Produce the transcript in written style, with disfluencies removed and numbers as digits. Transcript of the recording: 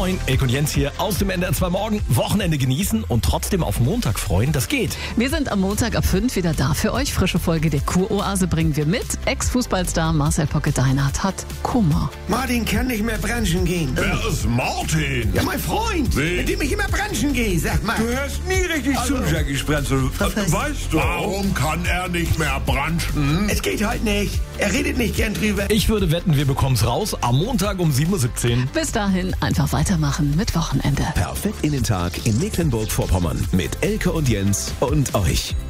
Moin, Elke und Jens hier aus dem NDR 2 Morgen. Wochenende genießen und trotzdem auf Montag freuen, das geht. Wir sind am Montag ab 5 wieder da für euch. Frische Folge der Kuroase bringen wir mit. Ex-Fußballstar Marcel Pocket-Deinhardt hat Kummer. Martin kann nicht mehr branchen gehen. Wer ist Martin? Ja, mein Freund, Wie? mit dem ich immer branchen gehe, sag mal. Du hörst nie richtig zu, Jackie Sprenzel. Weißt du? Warum kann er nicht mehr branchen? Es geht halt nicht. Er redet nicht gern drüber. Ich würde wetten, wir bekommen's raus am Montag um 7.17 Uhr. Bis dahin einfach weitermachen mit Wochenende. Perfekt in den Tag in Mecklenburg-Vorpommern mit Elke und Jens und euch.